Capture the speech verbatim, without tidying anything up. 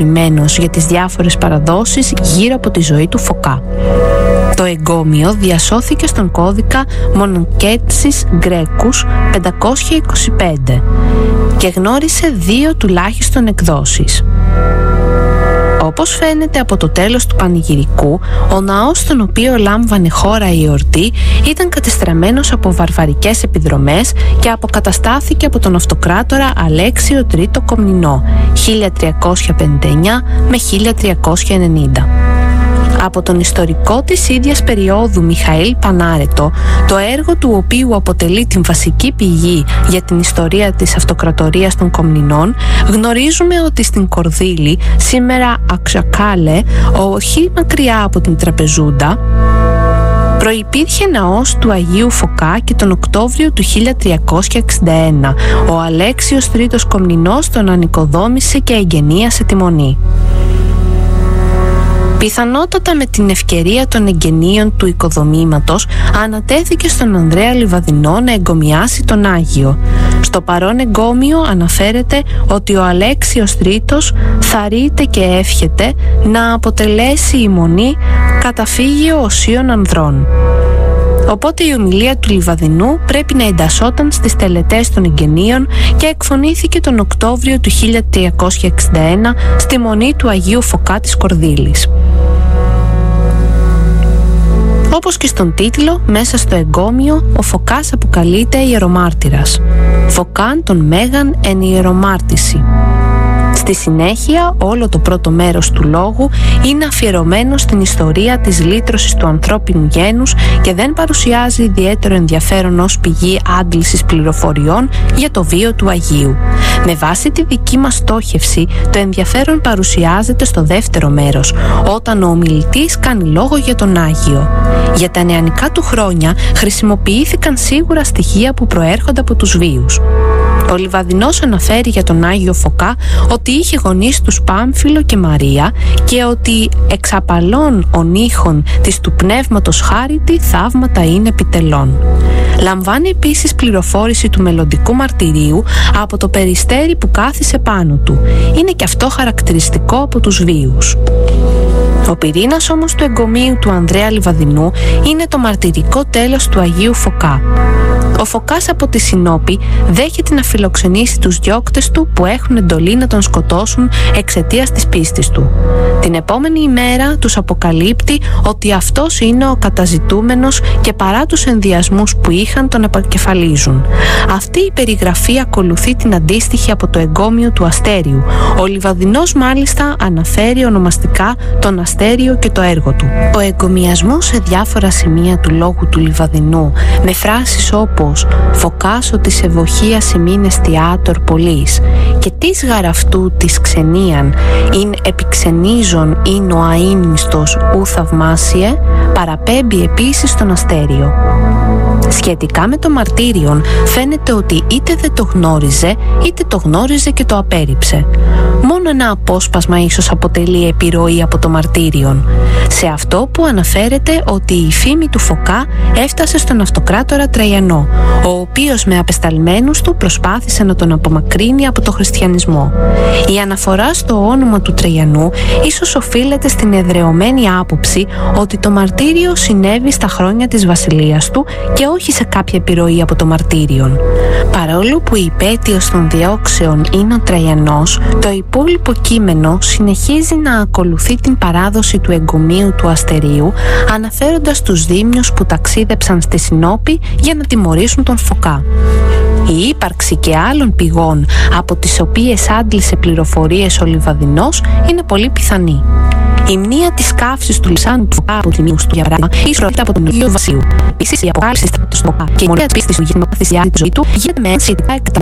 κατηγορημένος για τις διάφορες παραδόσεις γύρω από τη ζωή του Φωκά. Το εγκόμιο διασώθηκε στον κώδικα Μονοκέτσης Γκρέκους πεντακόσια είκοσι πέντε και γνώρισε δύο τουλάχιστον εκδόσεις. Όπως φαίνεται από το τέλος του πανηγυρικού, ο ναός στον οποίο λάμβανε χώρα η εορτή ήταν κατεστραμμένος από βαρβαρικές επιδρομές και αποκαταστάθηκε από τον αυτοκράτορα Αλέξιο Τρίτο Κομνηνό χίλια τριακόσια πενήντα εννιά με χίλια τριακόσια ενενήντα. Από τον ιστορικό της ίδιας περίοδου Μιχαήλ Πανάρετο, το έργο του οποίου αποτελεί την βασική πηγή για την ιστορία της αυτοκρατορίας των Κομνηνών, γνωρίζουμε ότι στην Κορδίλη, σήμερα Αξακάλε, όχι μακριά από την Τραπεζούντα, προϋπήρχε ναός του Αγίου Φωκά και τον Οκτώβριο του χίλια τριακόσια εξήντα ένα ο Αλέξιος Τρίτος Κομνηνός τον ανοικοδόμησε και εγγενίασε τη μονή. Πιθανότατα με την ευκαιρία των εγγενείων του οικοδομήματος ανατέθηκε στον Ανδρέα Λιβαδινό να εγκομιάσει τον Άγιο. Στο παρόν εγκόμιο αναφέρεται ότι ο Αλέξιος Τρίτος θαρρείται και εύχεται να αποτελέσει η μονή καταφύγιο οσίων ανδρών. Οπότε η ομιλία του Λιβαδινού πρέπει να εντασσόταν στις τελετές των εγγενείων και εκφωνήθηκε τον Οκτώβριο του χίλια τριακόσια εξήντα ένα στη μονή του Αγίου Φωκά της Κορδίλης. Όπως και στον τίτλο, μέσα στο εγκόμιο, ο Φωκάς αποκαλείται ιερομάρτυρας. Φωκάν τον μέγαν εν ιερομάρτηση. Στη συνέχεια, όλο το πρώτο μέρος του λόγου είναι αφιερωμένο στην ιστορία της λύτρωσης του ανθρώπινου γένους και δεν παρουσιάζει ιδιαίτερο ενδιαφέρον ως πηγή άντλησης πληροφοριών για το βίο του Αγίου. Με βάση τη δική μας στόχευση, το ενδιαφέρον παρουσιάζεται στο δεύτερο μέρος, όταν ο ομιλητής κάνει λόγο για τον Άγιο. Για τα νεανικά του χρόνια χρησιμοποιήθηκαν σίγουρα στοιχεία που προέρχονται από τους βίους. Ο Λιβαδινός αναφέρει για τον Άγιο Φωκά ότι είχε γονείς τους Πάμφιλο και Μαρία και ότι εξαπαλών ον ήχων της του πνεύματος χάριτη θαύματα είναι επιτελών. Λαμβάνει επίσης πληροφόρηση του μελλοντικού μαρτυρίου από το περιστέρι που κάθισε πάνω του. Είναι και αυτό χαρακτηριστικό από τους βίους. Ο πυρήνας όμως του εγκομείου του Ανδρέα Λιβαδινού είναι το μαρτυρικό τέλος του Αγίου Φωκά. Ο Φωκάς από τη Συνόπη δέχεται να φιλοξενήσει τους διώκτες του που έχουν εντολή να τον σκοτώσουν εξαιτίας της πίστης του. Την επόμενη ημέρα τους αποκαλύπτει ότι αυτός είναι ο καταζητούμενος και παρά τους ενδιασμούς που είχαν τον επακεφαλίζουν. Αυτή η περιγραφή ακολουθεί την αντίστοιχη από το εγκόμιο του Αστέριου. Ο Λιβαδινός μάλιστα αναφέρει ονομαστικά τον Αστέριο και το έργο του. Ο εγκομιασμός σε διάφορα σημεία του λόγου του Λιβαδινού με φράσεις όπως «Φωκάσω της ευοχίας ημίν εστιάτορ πολλής» και «Της γαραυτού της ξενίαν ειν επιξενίζων ειν ο αείμνηστος ου θαυμάσιε» παραπέμπει επίσης τον Αστέριο. Σχετικά με το μαρτύριον φαίνεται ότι είτε δεν το γνώριζε είτε το γνώριζε και το απέρριψε. Μόνο ένα απόσπασμα ίσως αποτελεί επιρροή από το μαρτύριον. Σε αυτό που αναφέρεται ότι η φήμη του Φωκά έφτασε στον αυτοκράτορα Τραϊανό, ο οποίος με απεσταλμένους του προσπάθησε να τον απομακρύνει από το χριστιανισμό. Η αναφορά στο όνομα του Τραϊανού ίσως οφείλεται στην εδρεωμένη άποψη ότι το μαρτύριο συνέβη στα χρόνια της βασιλείας του και όχι σε κάποια επιρροή από το μαρτύριον. Παρόλο που η υπέτειος των διώξεων είναι ο Τραϊανός, το υπόλοιπο κείμενο συνεχίζει να ακολουθεί την παράδοση του εγκομείου του Αστερίου, αναφέροντας τους δήμιους που ταξίδεψαν στη Συνόπη για να τιμωρήσουν τον Φωκά. Η ύπαρξη και άλλων πηγών από τις οποίες άντλησε πληροφορίες ο Λιβαδινός είναι πολύ πιθανή. Η μνήα της καύσης του λισάνου του Φωκά από τη μνήμα του για παράδειγμα ίσως από τον Αγίο Βασίλειο. Επίσης, η αποκάλυψη του Φωκά και η μονία της πίστης του για την θυσιάζει τη ζωή του γίνεται με σχετικά εκτεταμένο